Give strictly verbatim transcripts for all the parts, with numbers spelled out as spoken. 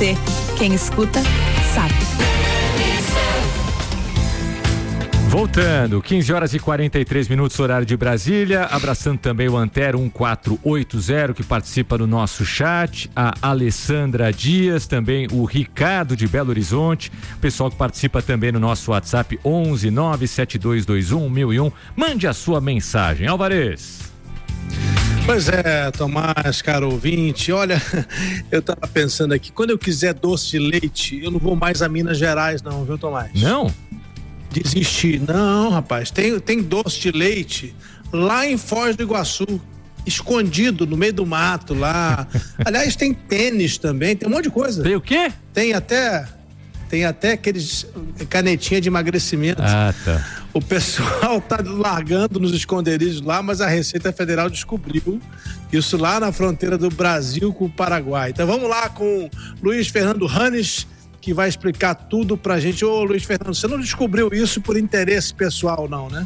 você. Quem escuta, sabe. Voltando, quinze horas e quarenta e três minutos, horário de Brasília, abraçando também o Antero um quatro oito zero que participa do nosso chat, a Alessandra Dias, também o Ricardo de Belo Horizonte, o pessoal que participa também no nosso WhatsApp onze nove sete dois dois um um mil e um, mande a sua mensagem. Alvarez. Pois é, Tomás, caro ouvinte, olha, eu tava pensando aqui, quando eu quiser doce de leite, eu não vou mais a Minas Gerais não, viu, Tomás? Não? Desistir. Não, rapaz, tem, tem doce de leite lá em Foz do Iguaçu, escondido no meio do mato lá. Aliás, tem tênis também, tem um monte de coisa. Tem o quê? Tem até, tem até aqueles canetinha de emagrecimento. Ah, tá. O pessoal tá largando nos esconderijos lá, mas a Receita Federal descobriu isso lá na fronteira do Brasil com o Paraguai. Então vamos lá com Luiz Fernando Hannes, que vai explicar tudo pra gente. Ô Luiz Fernando, você não descobriu isso por interesse pessoal não, né?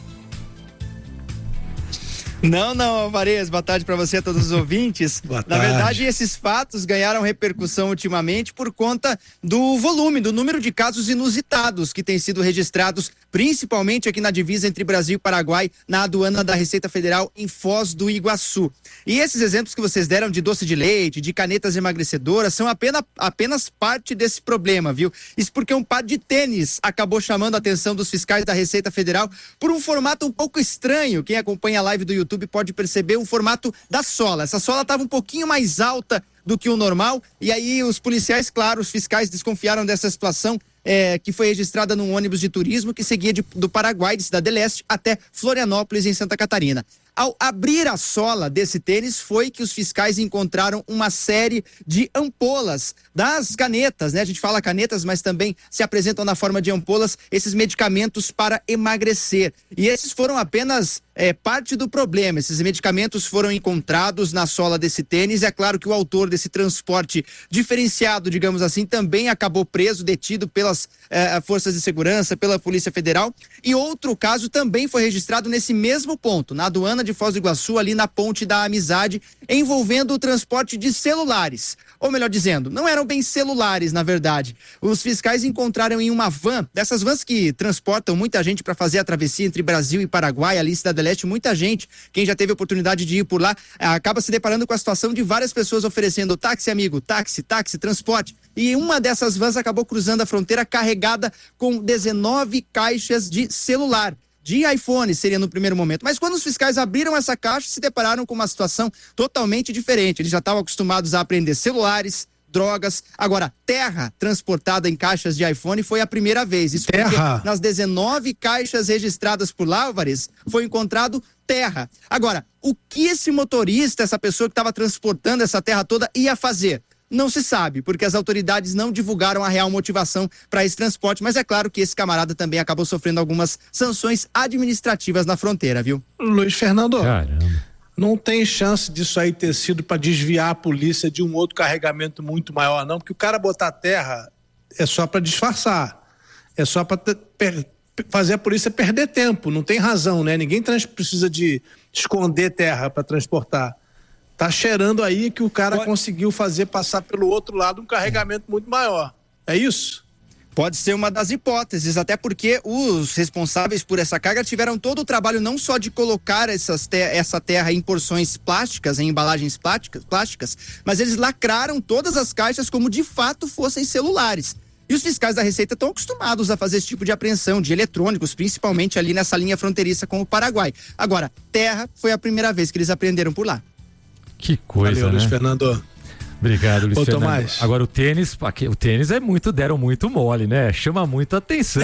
Não, não, Alvarez, boa tarde para você e a todos os ouvintes. Boa Na tarde. verdade, esses fatos ganharam repercussão ultimamente por conta do volume, do número de casos inusitados que têm sido registrados, principalmente aqui na divisa entre Brasil e Paraguai, na aduana da Receita Federal em Foz do Iguaçu. E esses exemplos que vocês deram de doce de leite, de canetas emagrecedoras, são apenas, apenas parte desse problema, viu? Isso porque um par de tênis acabou chamando a atenção dos fiscais da Receita Federal por um formato um pouco estranho. Quem acompanha a live do YouTube pode perceber o formato da sola. Essa sola estava um pouquinho mais alta do que o normal, e aí os policiais, claro, os fiscais desconfiaram dessa situação é, que foi registrada num ônibus de turismo que seguia de, do Paraguai, de Cidade Leste, até Florianópolis, em Santa Catarina. Ao abrir a sola desse tênis, foi que os fiscais encontraram uma série de ampolas das canetas, né? A gente fala canetas, mas também se apresentam na forma de ampolas esses medicamentos para emagrecer. E esses foram apenas é, parte do problema. Esses medicamentos foram encontrados na sola desse tênis. É claro que o autor desse transporte diferenciado, digamos assim, também acabou preso, detido pelas é, forças de segurança, pela Polícia Federal. E outro caso também foi registrado nesse mesmo ponto, na aduana de Foz do Iguaçu, ali na Ponte da Amizade, envolvendo o transporte de celulares. Ou melhor dizendo, não eram bem celulares, na verdade. Os fiscais encontraram em uma van, dessas vans que transportam muita gente para fazer a travessia entre Brasil e Paraguai, ali em Cidade Leste, muita gente, quem já teve a oportunidade de ir por lá, acaba se deparando com a situação de várias pessoas oferecendo táxi, amigo, táxi, táxi, transporte. E uma dessas vans acabou cruzando a fronteira carregada com dezenove caixas de celular. De iPhone seria no primeiro momento, mas quando os fiscais abriram essa caixa, se depararam com uma situação totalmente diferente. Eles já estavam acostumados a apreender celulares, drogas, agora terra transportada em caixas de iPhone foi a primeira vez. Isso terra. Nas dezenove caixas registradas por lá, Alvarez, foi encontrado terra. Agora, o que esse motorista, essa pessoa que estava transportando essa terra toda ia fazer? Não se sabe, porque as autoridades não divulgaram a real motivação para esse transporte, mas é claro que esse camarada também acabou sofrendo algumas sanções administrativas na fronteira, viu? Luiz Fernando, Caramba. Não tem chance disso aí ter sido para desviar a polícia de um outro carregamento muito maior, não, porque o cara botar terra é só para disfarçar, é só para fazer a polícia perder tempo, não tem razão, né? Ninguém trans- precisa de esconder terra para transportar. Tá cheirando aí que o cara Pode... conseguiu fazer passar pelo outro lado um carregamento muito maior. É isso? Pode ser uma das hipóteses, até porque os responsáveis por essa carga tiveram todo o trabalho não só de colocar essas te- essa terra em porções plásticas, em embalagens plásticas, plásticas, mas eles lacraram todas as caixas como de fato fossem celulares. E os fiscais da Receita estão acostumados a fazer esse tipo de apreensão de eletrônicos, principalmente ali nessa linha fronteiriça com o Paraguai. Agora, terra foi a primeira vez que eles apreenderam por lá. Que coisa, Valeu, né? Luiz Fernando. Obrigado, Luiz Ô, Fernando. Tomás. Agora o tênis, aqui, o tênis é muito, deram muito mole, né? Chama muito atenção.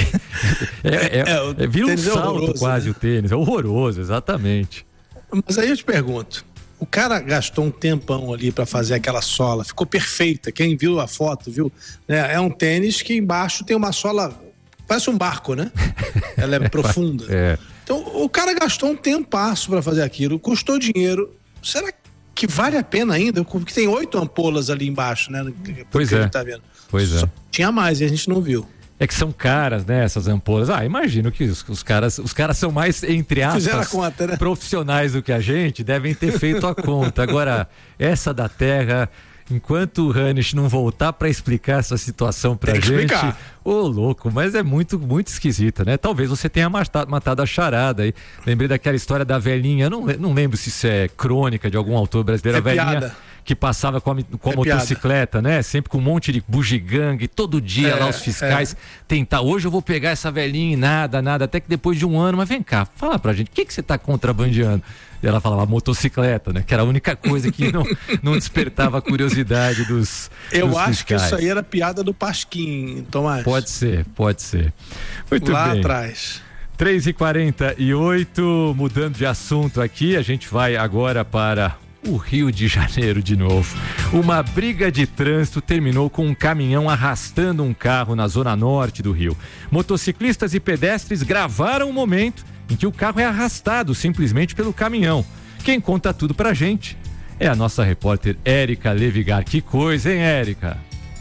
é, é, é, é, vira um salto é horroroso, quase, né? O tênis, é horroroso, exatamente. Mas aí eu te pergunto, o cara gastou um tempão ali para fazer aquela sola, ficou perfeita, quem viu a foto, viu? É, é um tênis que embaixo tem uma sola, parece um barco, né? Ela é profunda. É. Então o cara gastou um tempasso para fazer aquilo, custou dinheiro. Será que vale a pena ainda? Porque tem oito ampolas ali embaixo, né? Pois é. Tá vendo. Pois é. Só tinha mais e a gente não viu. É que são caras, né, essas ampolas. Ah, imagino que os, os caras os caras são mais, entre aspas, Fizeram a conta, né? profissionais do que a gente, devem ter feito a conta. Agora, essa da terra, enquanto o Hanisch não voltar para explicar essa situação pra gente, ô oh, louco, mas é muito, muito esquisita, né? Talvez você tenha matado, matado a charada aí. Lembrei daquela história da velhinha, não, não lembro se isso é crônica de algum autor brasileiro, é a velhinha piada. Que passava com a, com a é motocicleta, piada. Né? Sempre com um monte de bugigangue, todo dia é, lá os fiscais é. tentar, hoje eu vou pegar essa velhinha e nada, nada, até que depois de um ano, mas vem cá, fala pra gente, o que que você tá contrabandeando? E ela falava motocicleta, né? Que era a única coisa que não, não despertava a curiosidade dos Eu dos acho fiscais. que isso aí era piada do Pasquim, Tomás. Pode ser, pode ser. Muito lá bem. atrás. três e quarenta e oito, mudando de assunto aqui, a gente vai agora para o Rio de Janeiro de novo. Uma briga de trânsito terminou com um caminhão arrastando um carro na zona norte do Rio. Motociclistas e pedestres gravaram o momento em que o carro é arrastado simplesmente pelo caminhão. Quem conta tudo pra gente é a nossa repórter Érica Levigar. Que coisa, hein, Érica?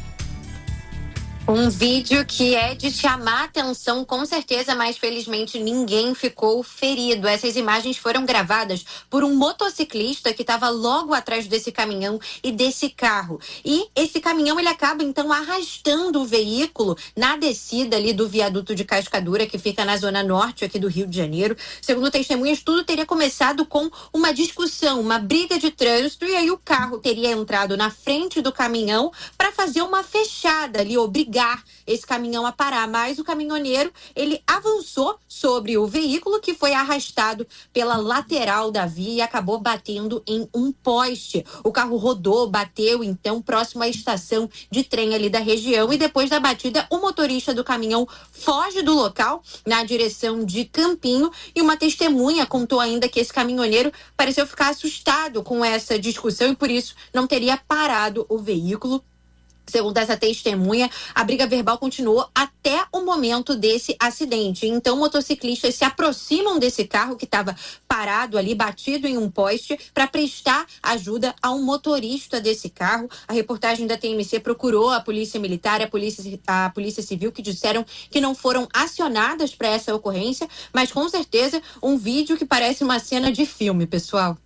Um vídeo que é de chamar atenção, com certeza, mas felizmente ninguém ficou ferido. Essas imagens foram gravadas por um motociclista que estava logo atrás desse caminhão e desse carro. E esse caminhão, ele acaba então arrastando o veículo na descida ali do viaduto de Cascadura, que fica na zona norte aqui do Rio de Janeiro. Segundo testemunhas, tudo teria começado com uma discussão, uma briga de trânsito, e aí o carro teria entrado na frente do caminhão para fazer uma fechada ali, obrigar esse caminhão a parar, mas o caminhoneiro, ele avançou sobre o veículo, que foi arrastado pela lateral da via e acabou batendo em um poste. O carro rodou, bateu então próximo à estação de trem ali da região, e depois da batida o motorista do caminhão foge do local na direção de Campinho, e uma testemunha contou ainda que esse caminhoneiro pareceu ficar assustado com essa discussão e por isso não teria parado o veículo. Segundo essa testemunha, a briga verbal continuou até o momento desse acidente. Então, motociclistas se aproximam desse carro que estava parado ali, batido em um poste, para prestar ajuda ao motorista desse carro. A reportagem da T M C procurou a Polícia Militar e a Polícia, a Polícia Civil, que disseram que não foram acionadas para essa ocorrência, mas com certeza um vídeo que parece uma cena de filme, pessoal.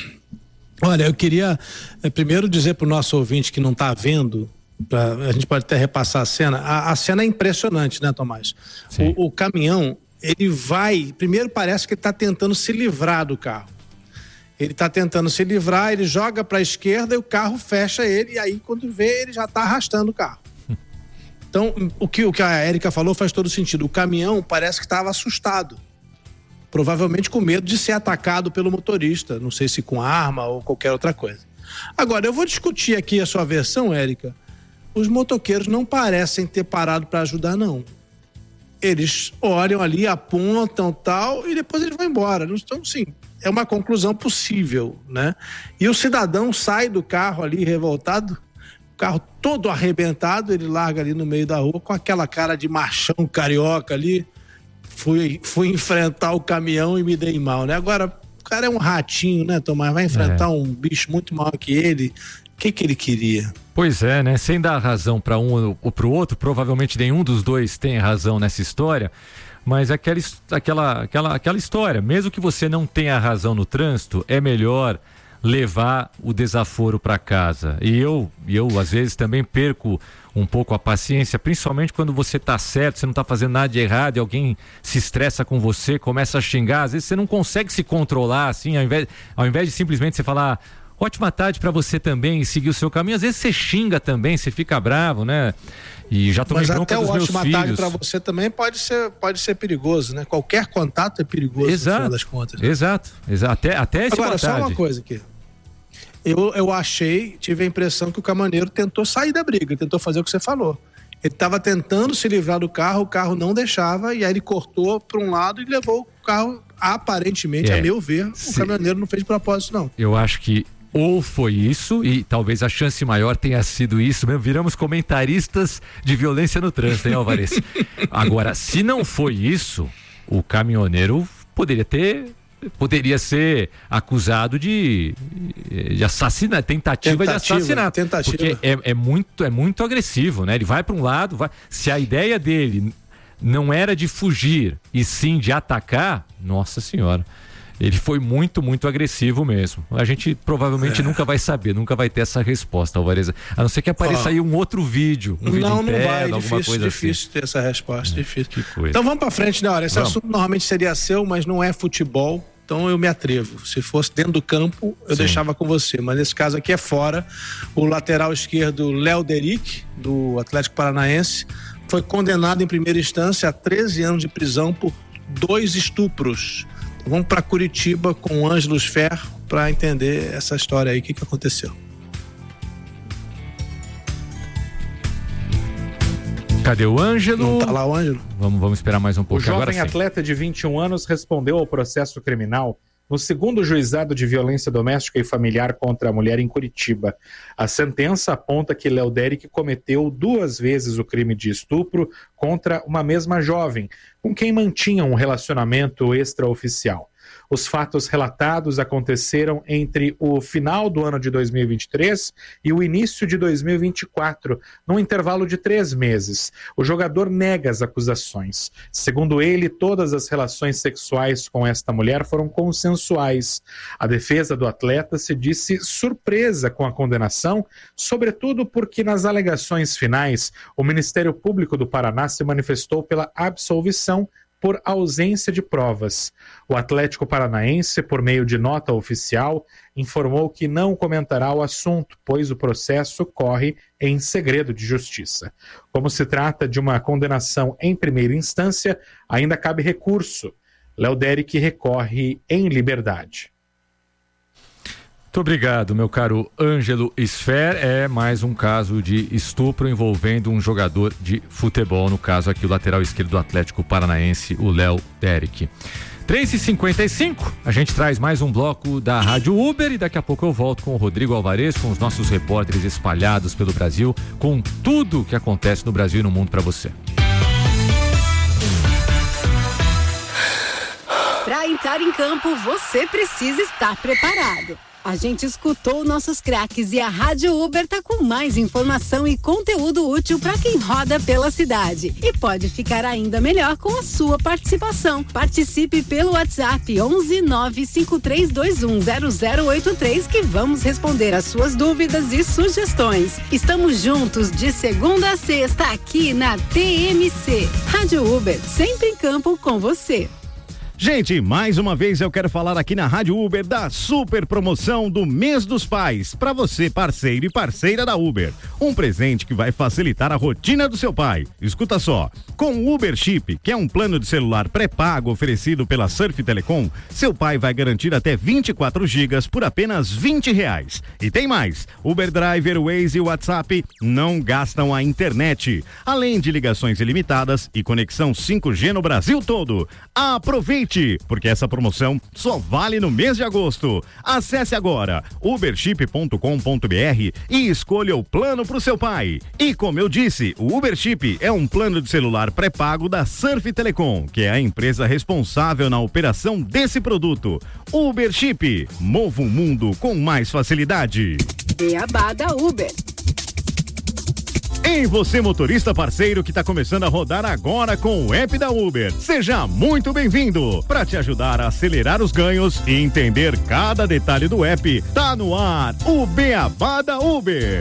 Olha, eu queria é, primeiro dizer para o nosso ouvinte que não está vendo, pra, a gente pode até repassar a cena, a, a cena é impressionante, né, Tomás? O, o caminhão, ele vai, primeiro parece que ele está tentando se livrar do carro. Ele está tentando se livrar, ele joga para a esquerda e o carro fecha ele, e aí quando vê, ele já está arrastando o carro. Então, o que, o que a Érica falou faz todo sentido. O caminhão parece que estava assustado. Provavelmente com medo de ser atacado pelo motorista, não sei se com arma ou qualquer outra coisa. Agora, eu vou discutir aqui a sua versão, Érica. Os motoqueiros não parecem ter parado para ajudar, não. Eles olham ali, apontam tal, e depois eles vão embora. Então, sim, é uma conclusão possível, né? E o cidadão sai do carro ali revoltado, o carro todo arrebentado, ele larga ali no meio da rua com aquela cara de machão carioca ali. Fui, fui enfrentar o caminhão e me dei mal, né? Agora, o cara é um ratinho, né, Tomás? Vai enfrentar é. um bicho muito maior que ele. O que que ele queria? Pois é, né? Sem dar razão para um ou para o outro, provavelmente nenhum dos dois tem razão nessa história, mas aquela, aquela, aquela, aquela história, mesmo que você não tenha razão no trânsito, é melhor levar o desaforo para casa. E eu, eu, às vezes, também perco um pouco a paciência, principalmente quando você tá certo, você não tá fazendo nada de errado e alguém se estressa com você, começa a xingar, às vezes você não consegue se controlar, assim, ao invés, ao invés de simplesmente você falar ótima tarde para você também e seguir o seu caminho, às vezes você xinga também, você fica bravo, né? E já tomei bronca dos meus filhos. Mas até o ótima tarde para você também pode ser, pode ser perigoso, né? Qualquer contato é perigoso, exato, no final das contas. Né? Exato, exato. Até, até esse Agora, só uma coisa aqui. Eu, eu achei, tive a impressão que o caminhoneiro tentou sair da briga, tentou fazer o que você falou. Ele estava tentando se livrar do carro, o carro não deixava, e aí ele cortou para um lado e levou o carro, aparentemente, é, a meu ver, se... o caminhoneiro não fez de propósito, não. Eu acho que ou foi isso, e talvez a chance maior tenha sido isso mesmo, viramos comentaristas de violência no trânsito, hein, Alvarez? Agora, se não foi isso, o caminhoneiro poderia ter... poderia ser acusado de, de assassinato, tentativa, tentativa de assassinato, tentativa. Porque é, é, muito, é muito agressivo, né? Ele vai para um lado, vai... se a ideia dele não era de fugir e sim de atacar, nossa senhora, ele foi muito, muito agressivo mesmo. A gente provavelmente é. nunca vai saber, nunca vai ter essa resposta, Alvarez. A não ser que apareça oh. aí um outro vídeo, um não, vídeo não interno, vai, alguma difícil, coisa difícil assim. ter essa resposta, é, difícil. Que coisa. Então vamos pra frente, né? Olha, esse vamos. assunto normalmente seria seu, mas não é futebol, então eu me atrevo. Se fosse dentro do campo, eu Sim. deixava com você, mas nesse caso aqui é fora. O lateral esquerdo, Léo Deric, do Atlético Paranaense, foi condenado em primeira instância a treze anos de prisão por dois estupros. Vamos para Curitiba com o Ângelo Ferro para entender essa história aí, o que, que aconteceu. Cadê o Ângelo? Não tá lá o Ângelo? Vamos, vamos esperar mais um pouco. O jovem Agora, atleta de vinte e um anos respondeu ao processo criminal no segundo juizado de violência doméstica e familiar contra a mulher em Curitiba. A sentença aponta que Léo Deric cometeu duas vezes o crime de estupro contra uma mesma jovem, com quem mantinha um relacionamento extraoficial. Os fatos relatados aconteceram entre o final do ano de dois mil e vinte e três e o início de dois mil e vinte e quatro, num intervalo de três meses. O jogador nega as acusações. Segundo ele, todas as relações sexuais com esta mulher foram consensuais. A defesa do atleta se disse surpresa com a condenação, sobretudo porque nas alegações finais, o Ministério Público do Paraná se manifestou pela absolvição por ausência de provas. O Atlético Paranaense, por meio de nota oficial, informou que não comentará o assunto, pois o processo corre em segredo de justiça. Como se trata de uma condenação em primeira instância, ainda cabe recurso. Léo Deric recorre em liberdade. Muito obrigado, meu caro Ângelo Sfer. É mais um caso de estupro envolvendo um jogador de futebol, no caso aqui o lateral esquerdo do Atlético Paranaense, o Léo Deric. três e cinquenta e cinco, a gente traz mais um bloco da Rádio Uber e daqui a pouco eu volto com o Rodrigo Alvarez, com os nossos repórteres espalhados pelo Brasil, com tudo que acontece no Brasil e no mundo para você. Para entrar em campo, você precisa estar preparado. A gente escutou nossos craques e a Rádio Uber tá com mais informação e conteúdo útil para quem roda pela cidade. E pode ficar ainda melhor com a sua participação. Participe pelo WhatsApp onze nove cinco três dois um zero zero oito três que vamos responder as suas dúvidas e sugestões. Estamos juntos de segunda a sexta aqui na T M C. Rádio Uber, sempre em campo com você. Gente, mais uma vez eu quero falar aqui na Rádio Uber da super promoção do Mês dos Pais, para você parceiro e parceira da Uber. Um presente que vai facilitar a rotina do seu pai. Escuta só, com o Uber Chip, que é um plano de celular pré-pago oferecido pela Surf Telecom, seu pai vai garantir até vinte e quatro gigas por apenas vinte reais. E tem mais, Uber Driver, Waze e WhatsApp não gastam a internet, além de ligações ilimitadas e conexão cinco G no Brasil todo. Aproveite! Porque essa promoção só vale no mês de agosto. Acesse agora uberchip ponto com ponto b r e escolha o plano para o seu pai. E como eu disse, o Uber Chip é um plano de celular pré-pago da Surf Telecom, que é a empresa responsável na operação desse produto. Uber Chip, mova o mundo com mais facilidade. Beabá da Uber. Ei, você motorista parceiro que está começando a rodar agora com o app da Uber. Seja muito bem-vindo. Para te ajudar a acelerar os ganhos e entender cada detalhe do app, tá no ar o Beabá da Uber.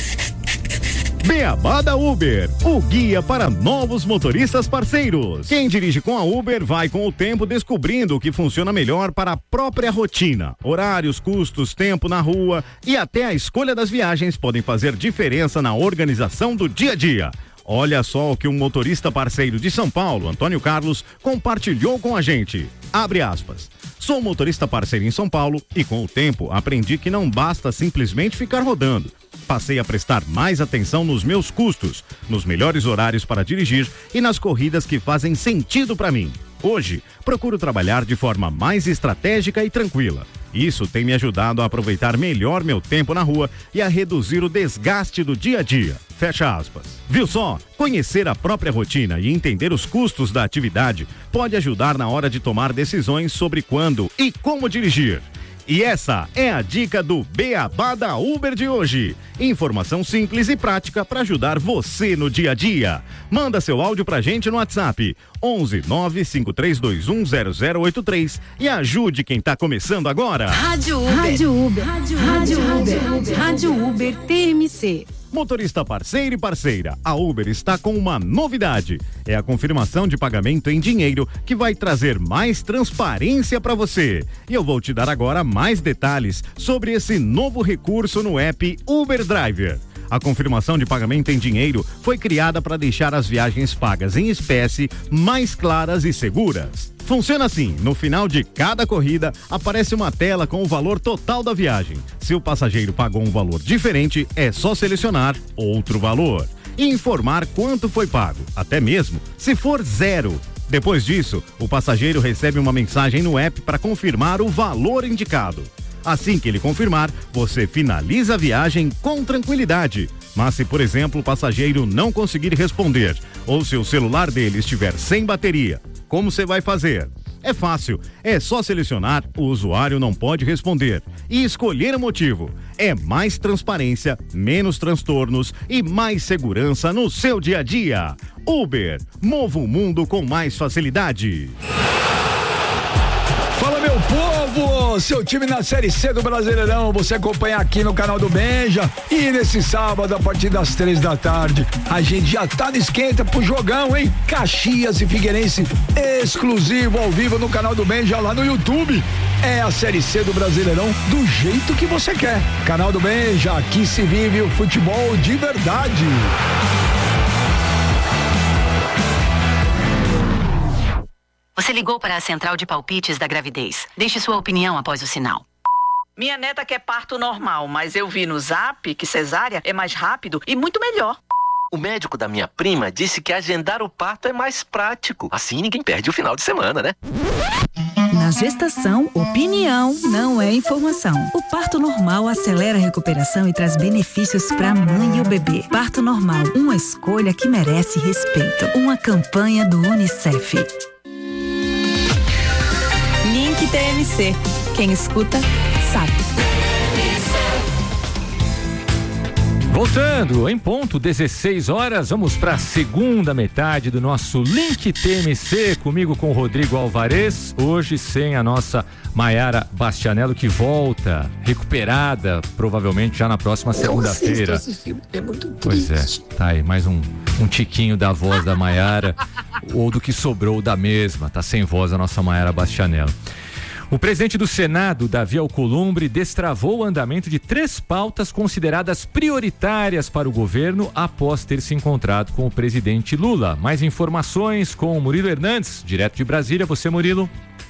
Beabá da Uber, o guia para novos motoristas parceiros. Quem dirige com a Uber vai com o tempo descobrindo o que funciona melhor para a própria rotina. Horários, custos, tempo na rua e até a escolha das viagens podem fazer diferença na organização do dia a dia. Olha só o que um motorista parceiro de São Paulo, Antônio Carlos, compartilhou com a gente. Abre aspas. Sou motorista parceiro em São Paulo e com o tempo aprendi que não basta simplesmente ficar rodando. Passei a prestar mais atenção nos meus custos, nos melhores horários para dirigir e nas corridas que fazem sentido para mim. Hoje, procuro trabalhar de forma mais estratégica e tranquila. Isso tem me ajudado a aproveitar melhor meu tempo na rua e a reduzir o desgaste do dia a dia. Fecha aspas. Viu só? Conhecer a própria rotina e entender os custos da atividade pode ajudar na hora de tomar decisões sobre quando e como dirigir. E essa é a dica do Beabá da Uber de hoje. Informação simples e prática para ajudar você no dia a dia. Manda seu áudio pra gente no WhatsApp onze nove cinco três dois um zero zero oito três e ajude quem tá começando agora. Rádio Uber. Rádio Uber. Rádio Uber. Rádio Uber. Rádio Uber T M C. Motorista parceiro e parceira, a Uber está com uma novidade. É a confirmação de pagamento em dinheiro que vai trazer mais transparência para você. E eu vou te dar agora mais detalhes sobre esse novo recurso no app Uber Driver. A confirmação de pagamento em dinheiro foi criada para deixar as viagens pagas em espécie mais claras e seguras. Funciona assim: no final de cada corrida aparece uma tela com o valor total da viagem. Se o passageiro pagou um valor diferente, é só selecionar outro valor e informar quanto foi pago, até mesmo se for zero. Depois disso, o passageiro recebe uma mensagem no app para confirmar o valor indicado. Assim que ele confirmar, você finaliza a viagem com tranquilidade. Mas se, por exemplo, o passageiro não conseguir responder ou se o celular dele estiver sem bateria, como você vai fazer? É fácil, é só selecionar o usuário não pode responder e escolher o motivo. É mais transparência, menos transtornos e mais segurança no seu dia a dia. Uber, mova o mundo com mais facilidade. Fala, meu povo, seu time na Série C do Brasileirão, você acompanha aqui no canal do Benja. E nesse sábado, a partir das três da tarde, a gente já tá no esquenta pro jogão, hein? Caxias e Figueirense, exclusivo ao vivo no canal do Benja lá no YouTube. É a Série C do Brasileirão do jeito que você quer. Canal do Benja, aqui se vive o futebol de verdade. Você ligou para a central de palpites da gravidez. Deixe sua opinião após o sinal. Minha neta quer parto normal, mas eu vi no Zap que cesárea é mais rápido e muito melhor. O médico da minha prima disse que agendar o parto é mais prático. Assim ninguém perde o final de semana, né? Na gestação, opinião não é informação. O parto normal acelera a recuperação e traz benefícios para a mãe e o bebê. Parto normal, uma escolha que merece respeito. Uma campanha do Unicef. Link T M C. Quem escuta, sabe. Voltando, em ponto, dezesseis horas, vamos para a segunda metade do nosso Link T M C, comigo com o Rodrigo Alvarez, hoje sem a nossa Maiara Bastianello, que volta, recuperada, provavelmente já na próxima segunda-feira. Esse filme é muito triste. Pois é, tá aí, mais um, um tiquinho da voz da Maiara, ou do que sobrou da mesma, tá sem voz a nossa Maiara Bastianello. O presidente do Senado, Davi Alcolumbre, destravou o andamento de três pautas consideradas prioritárias para o governo após ter se encontrado com o presidente Lula. Mais informações com o Murilo Hernandes, direto de Brasília. Você, Murilo.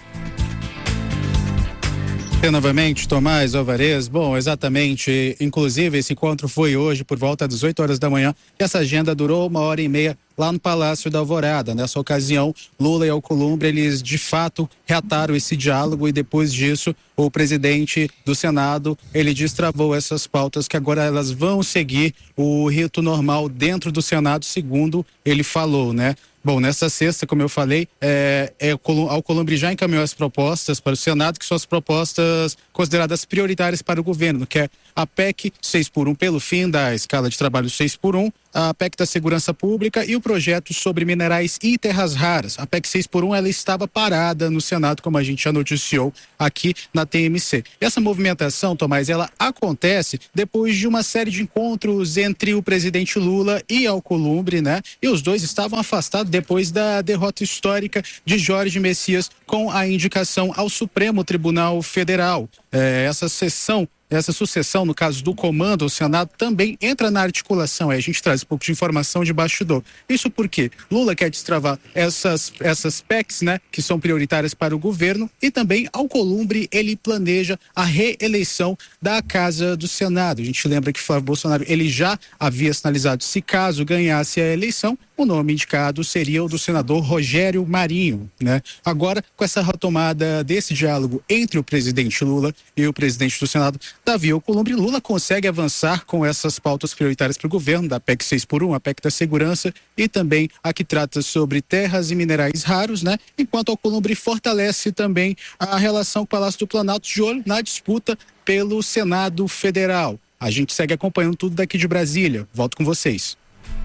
E novamente, Tomás Alvarez. Bom, exatamente, inclusive esse encontro foi hoje por volta das oito horas da manhã e essa agenda durou uma hora e meia lá no Palácio da Alvorada. Nessa ocasião, Lula e Alcolumbre, eles de fato reataram esse diálogo e depois disso o presidente do Senado, ele destravou essas pautas que agora elas vão seguir o rito normal dentro do Senado, segundo ele falou, né? Bom, nessa sexta, como eu falei, é, é, Alcolumbre já encaminhou as propostas para o Senado, que são as propostas consideradas prioritárias para o governo, que é a P E C seis por um pelo fim da escala de trabalho seis por um, a P E C da Segurança Pública e o projeto sobre minerais e terras raras. A P E C seis por um, ela estava parada no Senado, como a gente já noticiou aqui na T M C. Essa movimentação, Tomás, ela acontece depois de uma série de encontros entre o presidente Lula e Alcolumbre, né? E os dois estavam afastados depois da derrota histórica de Jorge Messias com a indicação ao Supremo Tribunal Federal. É, essa sessão Essa sucessão, no caso do comando, o Senado também entra na articulação. Aí a gente traz um pouco de informação de bastidor. Isso porque Lula quer destravar essas, essas P E Cs, né, que são prioritárias para o governo, e também Alcolumbre, ele planeja a reeleição da Casa do Senado. A gente lembra que Flávio Bolsonaro, ele já havia sinalizado, se caso ganhasse a eleição, o nome indicado seria o do senador Rogério Marinho, né? Agora, com essa retomada desse diálogo entre o presidente Lula e o presidente do Senado, Davi Alcolumbre, Lula consegue avançar com essas pautas prioritárias para o governo, da P E C seis por um, a P E C da segurança e também a que trata sobre terras e minerais raros, né? Enquanto Alcolumbre fortalece também a relação com o Palácio do Planalto, de olho na disputa pelo Senado Federal. A gente segue acompanhando tudo daqui de Brasília. Volto com vocês.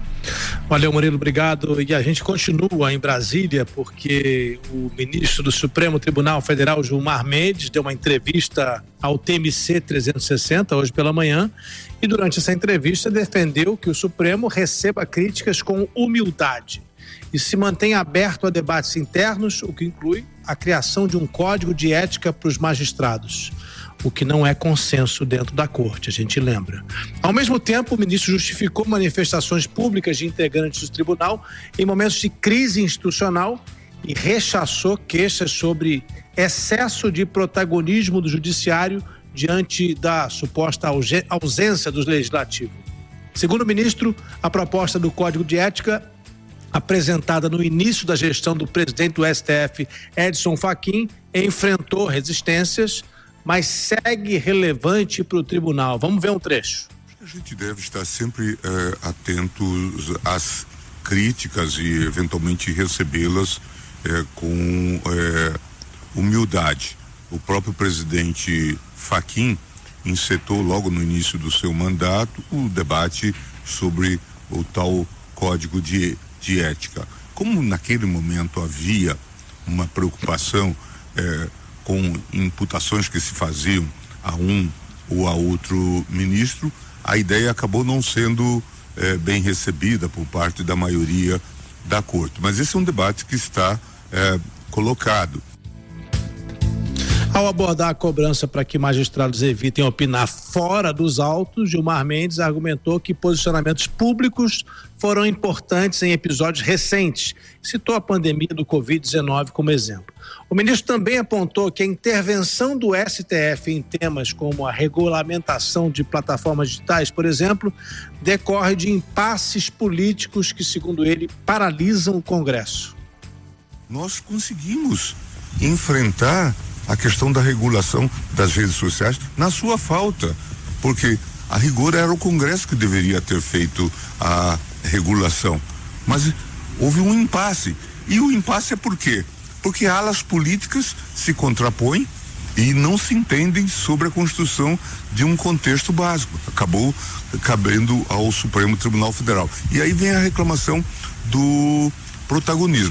Valeu, Murilo, obrigado. E a gente continua em Brasília porque o ministro do Supremo Tribunal Federal, Gilmar Mendes, deu uma entrevista ao T M C trezentos e sessenta hoje pela manhã e durante essa entrevista defendeu que o Supremo receba críticas com humildade e se mantenha aberto a debates internos, o que inclui a criação de um código de ética para os magistrados, o que não é consenso dentro da corte, a gente lembra. Ao mesmo tempo, o ministro justificou manifestações públicas de integrantes do tribunal em momentos de crise institucional e rechaçou queixas sobre excesso de protagonismo do judiciário diante da suposta ausência do legislativo. Segundo o ministro, a proposta do Código de Ética, apresentada no início da gestão do presidente do S T F, Edson Fachin, enfrentou resistências, mas segue relevante para o tribunal. Vamos ver um trecho. A gente deve estar sempre eh, atentos às críticas e eventualmente recebê-las eh, com eh, humildade. O próprio presidente Fachin encetou logo no início do seu mandato o debate sobre o tal Código de, de Ética. Como naquele momento havia uma preocupação eh, com imputações que se faziam a um ou a outro ministro, a ideia acabou não sendo eh, bem recebida por parte da maioria da corte. Mas esse é um debate que está eh, colocado. Ao abordar a cobrança para que magistrados evitem opinar fora dos autos, Gilmar Mendes argumentou que posicionamentos públicos foram importantes em episódios recentes. Citou a pandemia do covid dezenove como exemplo. O ministro também apontou que a intervenção do S T F em temas como a regulamentação de plataformas digitais, por exemplo, decorre de impasses políticos que, segundo ele, paralisam o Congresso. Nós conseguimos enfrentar a questão da regulação das redes sociais na sua falta, porque a rigor era o Congresso que deveria ter feito a regulação, mas houve um impasse, e o impasse é por quê? Porque alas políticas se contrapõem e não se entendem sobre a construção de um contexto básico. Acabou cabendo ao Supremo Tribunal Federal. E aí vem a reclamação do protagonismo.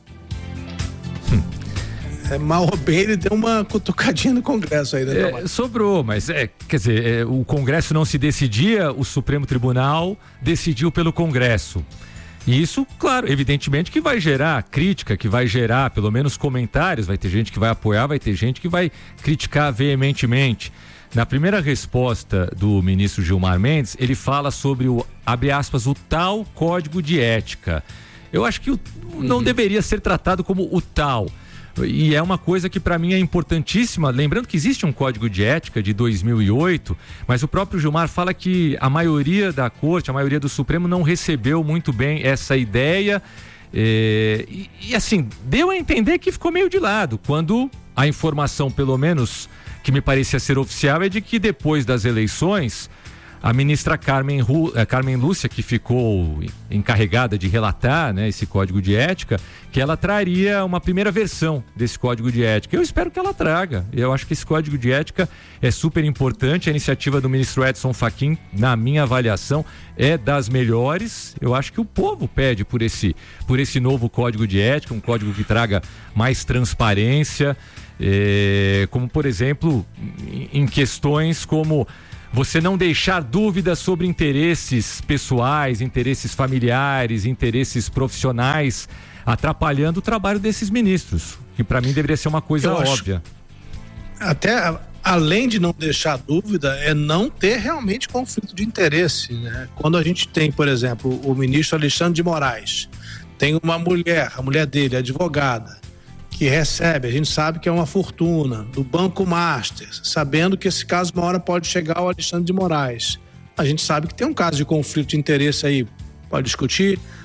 É, mal ou bem, ele deu uma cutucadinha no Congresso aí, né, é, sobrou, mas é, quer dizer, é, o Congresso não se decidia, o Supremo Tribunal decidiu pelo Congresso. E isso, claro, evidentemente que vai gerar crítica, que vai gerar pelo menos comentários, vai ter gente que vai apoiar, vai ter gente que vai criticar veementemente. Na primeira resposta do ministro Gilmar Mendes, ele fala sobre o, abre aspas, o tal Código de Ética. Eu acho que o, não deveria ser tratado como o tal. E é uma coisa que para mim é importantíssima, lembrando que existe um Código de Ética de dois mil e oito, mas o próprio Gilmar fala que a maioria da corte, a maioria do Supremo não recebeu muito bem essa ideia é, e, e assim, deu a entender que ficou meio de lado, quando a informação, pelo menos que me parecia ser oficial, é de que depois das eleições a ministra Carmen, Ru, Carmen Lúcia, que ficou encarregada de relatar, né, esse Código de Ética, que ela traria uma primeira versão desse Código de Ética. Eu espero que ela traga. Eu acho que esse Código de Ética é super importante. A iniciativa do ministro Edson Fachin, na minha avaliação, é das melhores. Eu acho que o povo pede por esse, por esse novo Código de Ética, um código que traga mais transparência, é, como, por exemplo, em questões como você não deixar dúvidas sobre interesses pessoais, interesses familiares, interesses profissionais, atrapalhando o trabalho desses ministros, que para mim deveria ser uma coisa óbvia. Até além de não deixar dúvida, é não ter realmente conflito de interesse, né? Quando a gente tem, por exemplo, o ministro Alexandre de Moraes, tem uma mulher, a mulher dele, advogada, que recebe, a gente sabe que é uma fortuna, do Banco Master, sabendo que esse caso uma hora pode chegar ao Alexandre de Moraes. A gente sabe que tem um caso de conflito de interesse aí, pode discutir,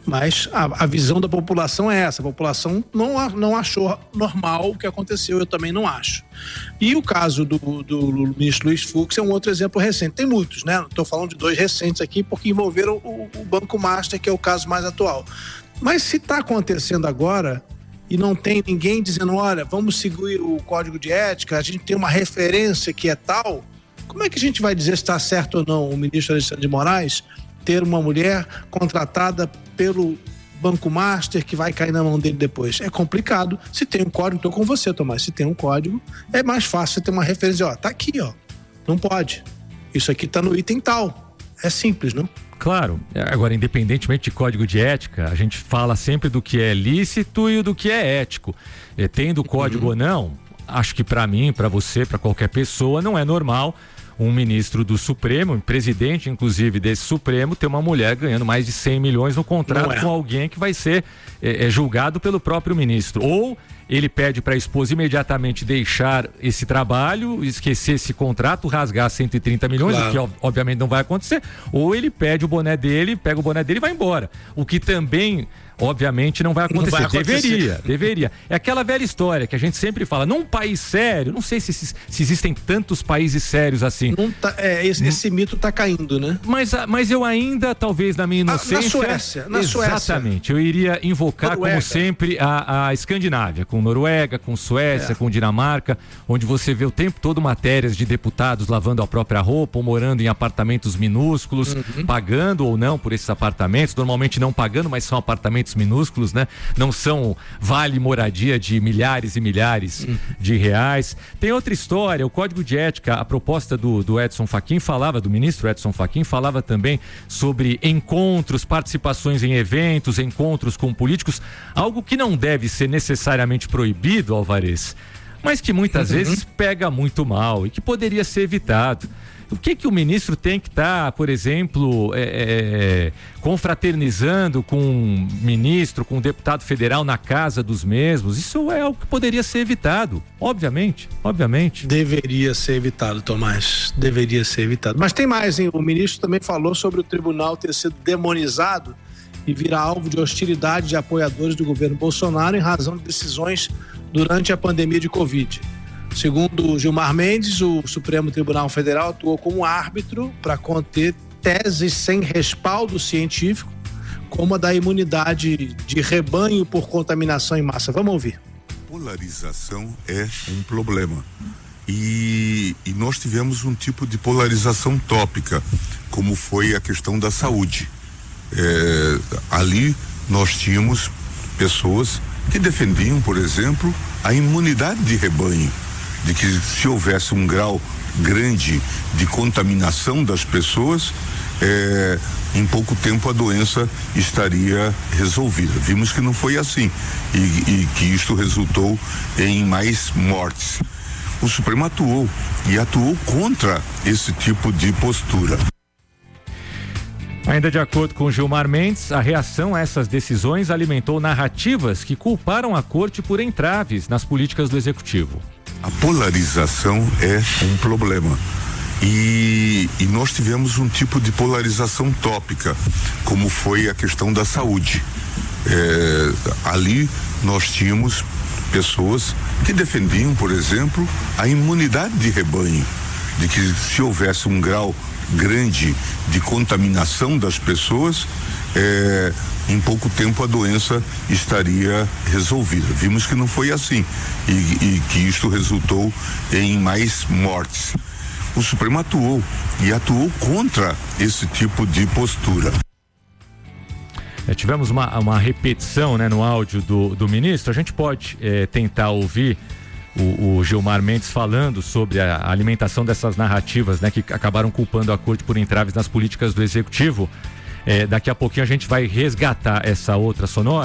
Mas a, a visão da população é essa. A população não, não achou normal o que aconteceu, eu também não acho. E o caso do, do ministro Luiz Fux é um outro exemplo recente. Tem muitos, né? Estou falando de dois recentes aqui porque envolveram o, o Banco Master, que é o caso mais atual. Mas se está acontecendo agora e não tem ninguém dizendo, olha, vamos seguir o Código de Ética, a gente tem uma referência que é tal, como é que a gente vai dizer se está certo ou não o ministro Alexandre de Moraes ter uma mulher contratada pelo Banco Master que vai cair na mão dele depois? É complicado. Se tem um código, estou com você, Tomás, se tem um código, é mais fácil você ter uma referência, ó, tá aqui, ó, não pode. Isso aqui tá no item tal. É simples, não? Claro. Agora, independentemente de código de ética, a gente fala sempre do que é lícito e do que é ético. E, tendo código uhum. ou não, acho que para mim, para você, para qualquer pessoa, não é normal um ministro do Supremo, um presidente inclusive desse Supremo, ter uma mulher ganhando mais de cem milhões no contrato é. com alguém que vai ser é, é, julgado pelo próprio ministro. Ou ele pede para a esposa imediatamente deixar esse trabalho, esquecer esse contrato, rasgar cento e trinta milhões, claro. O que obviamente não vai acontecer, ou ele pede o boné dele, pega o boné dele e vai embora. O que também, obviamente, não vai acontecer. Não vai acontecer. Deveria, deveria. É aquela velha história que a gente sempre fala, num país sério, não sei se, se, se existem tantos países sérios assim. Não tá, é, esse, esse mito tá caindo, né? Mas, mas eu ainda, talvez na minha inocência... Ah, na Suécia, na Suécia. Exatamente. Eu iria invocar, Noruega. Como sempre, a, a Escandinávia, com Noruega, com Suécia, é. com Dinamarca, onde você vê o tempo todo matérias de deputados lavando a própria roupa ou morando em apartamentos minúsculos, uhum. pagando ou não por esses apartamentos, normalmente não pagando, mas são apartamentos minúsculos, né? Não são vale moradia de milhares e milhares uhum. de reais. Tem outra história, o Código de Ética, a proposta do, do Edson Fachin falava, do ministro Edson Fachin, falava também sobre encontros, participações em eventos, encontros com políticos, algo que não deve ser necessariamente proibido, Alvarez, mas que muitas uhum. vezes pega muito mal e que poderia ser evitado. O que que o ministro tem que estar, tá, por exemplo, é, é, confraternizando com um ministro, com um deputado federal na casa dos mesmos? Isso é algo que poderia ser evitado, obviamente, obviamente. Deveria ser evitado, Tomás, deveria ser evitado. Mas tem mais, hein? O ministro também falou sobre o tribunal ter sido demonizado e virar alvo de hostilidade de apoiadores do governo Bolsonaro em razão de decisões durante a pandemia de Covid. Segundo Gilmar Mendes, o Supremo Tribunal Federal atuou como árbitro para conter teses sem respaldo científico, como a da imunidade de rebanho por contaminação em massa. Vamos ouvir. Polarização é um problema. E, e nós tivemos um tipo de polarização tópica, como foi a questão da saúde. É, ali nós tínhamos pessoas que defendiam, por exemplo, a imunidade de rebanho, de que se houvesse um grau grande de contaminação das pessoas, é, em pouco tempo a doença estaria resolvida. Vimos que não foi assim e, e que isto resultou em mais mortes. O Supremo atuou e atuou contra esse tipo de postura. Ainda de acordo com Gilmar Mendes, a reação a essas decisões alimentou narrativas que culparam a corte por entraves nas políticas do executivo. A polarização é um problema. E, e nós tivemos um tipo de polarização tópica, como foi a questão da saúde. É, ali nós tínhamos pessoas que defendiam, por exemplo, a imunidade de rebanho, de que se houvesse um grau grande de contaminação das pessoas, é, em pouco tempo a doença estaria resolvida. Vimos que não foi assim e, e que isto resultou em mais mortes. O Supremo atuou e atuou contra esse tipo de postura. É, tivemos uma, uma repetição, né, no áudio do, do ministro. A gente pode é, tentar ouvir o, o Gilmar Mendes falando sobre a alimentação dessas narrativas, né, que acabaram culpando a corte por entraves nas políticas do executivo. É, daqui a pouquinho a gente vai resgatar essa outra sonora.